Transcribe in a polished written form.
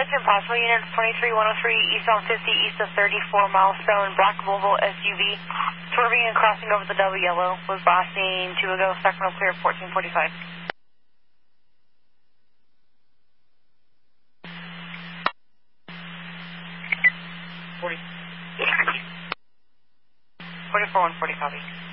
Attention possible units 23103 east on 50 east of 34 milestone black Volvo SUV swerving and crossing over the double yellow was last seen 2 ago. Sacramento clear 1445. 44 140 copy.